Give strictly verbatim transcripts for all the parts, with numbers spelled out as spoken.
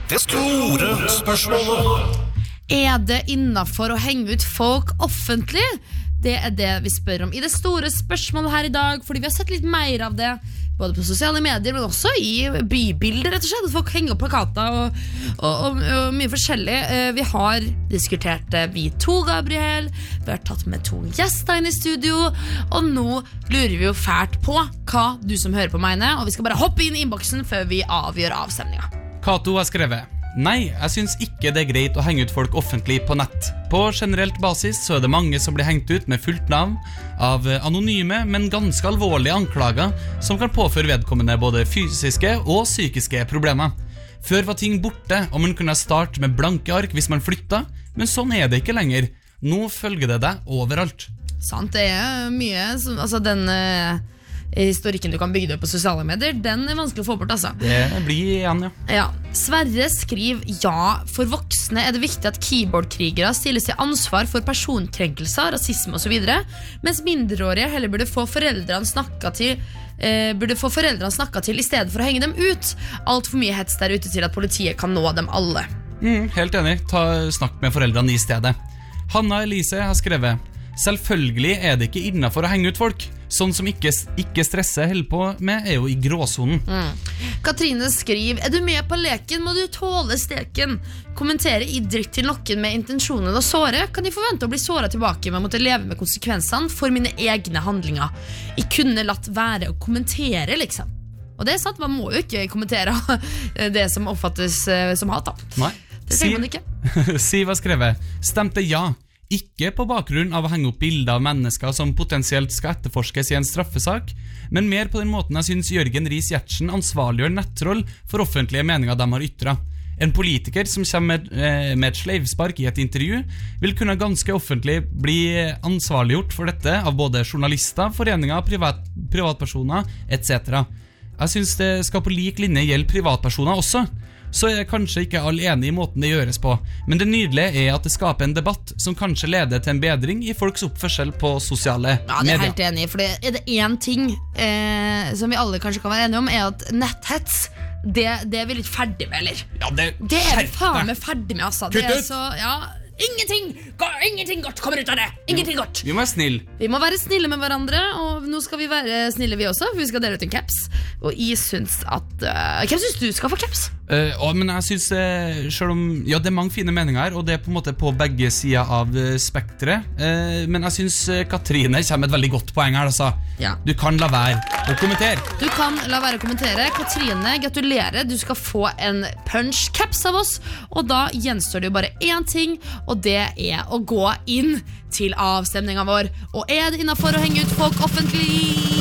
Det store spørsmålet. Er det innenfor å henge ut folk offentlig? Det er det vi spør om i det store spørsmålet her i dag, fordi vi har sett litt mer av det både på sosiale medier, men også i bybilder, rett og slett. Folk henger opp plakater og, og, og, og mye forskjellig. Vi har diskutert det, vi to, Gabriel. Vi har tatt med to gjester inn i studio, og nå lurer vi jo fælt på hva du som hører på mener, og vi skal bare hoppe inn i innboksen før vi avgjør avstemningen. Kato har skrevet: Nei, jeg synes ikke det er greit å henge ut folk offentlig på nett. På generelt basis så er det mange som blir hengt ut med fullt navn av anonyme, men ganske alvorlige anklager som kan påføre vedkommende både fysiske og psykiske problemer. Før var ting borte, og man kunne starte med blanke ark hvis man flytta, men sånn er det ikke lenger. Nå følger det deg overalt. Sant, det er mye, altså den historikken du kan bygge deg på sosiale medier, den er vanskelig å få bort, altså. Det blir igjen, ja. Ja. Sverre skriver: ja, for voksne er det viktig at keyboardkrigere stilles til ansvar for personkrenkelser, rasisme og så videre, mens mindreårige heller burde få foreldrene snakka til eh, burde få foreldrene snakka til i stedet for å henge dem ut. Alt for mye hets der ute til at politiet kan nå dem alle. Mm, helt enig. Ta, snakk med foreldrene i stedet. Hanna Elise har skrevet: selvfølgelig er det ikke innenfor å henge ut folk. Sånn som ikke, ikke stresse holder på med er jo i gråzonen. mm. Katrine skriver: er du med på leken, må du tåle steken. Kommentere idrett til noen med intensjonen å såre. Kan de forvente å bli såret tilbake med å måtte leve med konsekvensene for mine egne handlinger? Jeg kunne latt være å kommentere, liksom. Og det er sant, man må jo ikke kommentere det som oppfattes som hat, da. Nei. Det trenger man ikke. Siv har skrevet: stemte ja. Ikke på bakgrunn av å henge opp bilder av mennesker som potensielt skal etterforskes i en straffesak, men mer på den måten jeg synes Jørgen Ries Gjertsen ansvarliggjør nettroll for offentlige meninger de har ytret. En politiker som kommer med, eh, med et sleivspark i et intervju vil kunne ganske offentlig bli ansvarliggjort for dette av både journalister, foreninger, privat, privatpersoner et cetera. Jeg synes det skal på lik linje gjelde privatpersoner også. Så er kanskje ikke alle enige i måten det gjøres på, men det nydelige er at det skaper en debatt som kanskje leder til en bedring i folks oppførsel på sosiale medier. Ja, det er helt enig, for det er det en ting eh, som vi alle kanskje kan være enige om, er at netthets, det, det er vi litt ferdig med, eller? Ja, det, det er vi faen med ferdig med, altså. Det Kutt er ut! så, ja, ingenting, ingenting godt kommer ut av det. Ingenting godt. Vi må være snill. Vi må være snille med hverandre, og nå skal vi være snille vi også, for vi skal dele ut en caps. Og jeg synes at uh, hvem synes du skal få caps? Uh, å, men jeg synes uh, selv om, ja, det er mange fine meninger her, og det er på en måte på begge sider av uh, spektret, uh, men jeg synes uh, Katrine kommer med et veldig godt poeng her, altså. Ja. Du kan la være å kommentere. Du kan la være å kommentere. Katrine, gratulerer, du skal få en punch caps av oss, og da gjenstår det jo bare en ting, og det er å gå inn til avstemningen vår. Og er det innenfor å henge ut folk offentlig?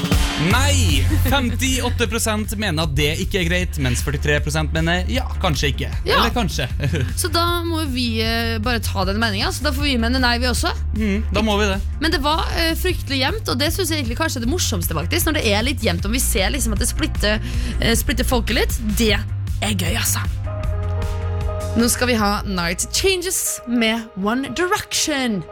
Nei! femtiåtte prosent mener at det ikke er greit, mens førtitre prosent mener ja, kanskje ikke. Ja. Eller kanskje. Så da må vi uh, bare ta den meningen, så da får vi mene nei vi også. Mm, da må vi det. Men det var uh, fryktelig jevnt, og det synes jeg egentlig kanskje er det morsomste faktisk, når det er litt jevnt, og vi ser liksom at det splitter, uh, splitter folket litt. Det er gøy, altså. Nå skal vi ha Night Changes med One Direction.